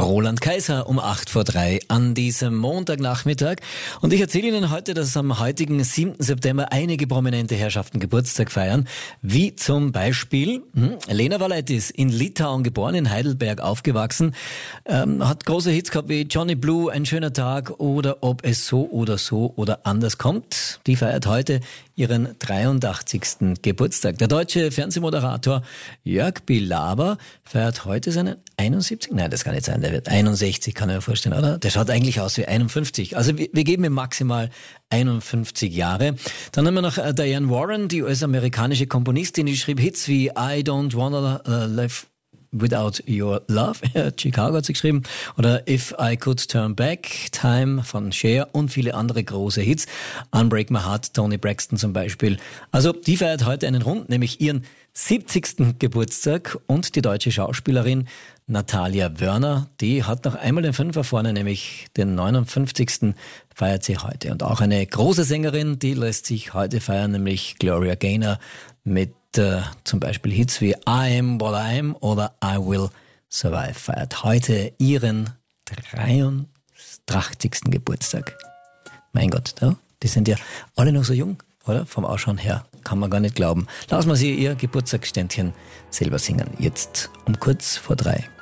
Roland Kaiser um 3:08 an diesem Montagnachmittag. Und ich erzähle Ihnen heute, dass am heutigen 7. September einige prominente Herrschaften Geburtstag feiern. Wie zum Beispiel Lena Valaitis, in Litauen geboren, in Heidelberg aufgewachsen, hat große Hits gehabt wie Johnny Blue, Ein schöner Tag oder Ob es so oder anders kommt. Die feiert heute ihren 83. Geburtstag. Der deutsche Fernsehmoderator Jörg Pilawa feiert heute seinen 71. Nein, das kann nicht sein. Der wird 61, kann ich mir vorstellen, oder? Der schaut eigentlich aus wie 51. Also wir geben ihm maximal 51 Jahre. Dann haben wir noch Diane Warren, die US-amerikanische Komponistin, die schrieb Hits wie I Don't Wanna Live Without Your Love, Chicago hat sie geschrieben, oder If I Could Turn Back, Time von Cher und viele andere große Hits. Unbreak My Heart, Toni Braxton zum Beispiel. Also die feiert heute einen Rund, nämlich ihren 70. Geburtstag, und die deutsche Schauspielerin Natalia Wörner, die hat noch einmal den Fünfer vorne, nämlich den 59. feiert sie heute. Und auch eine große Sängerin, die lässt sich heute feiern, nämlich Gloria Gaynor mit zum Beispiel Hits wie I Am What I Am oder I Will Survive, feiert heute ihren 83. Geburtstag. Mein Gott, ja, die sind ja alle noch so jung, oder? Vom Ausschauen her, kann man gar nicht glauben. Lassen wir sie ihr Geburtstagsständchen selber singen. Jetzt um 3:15.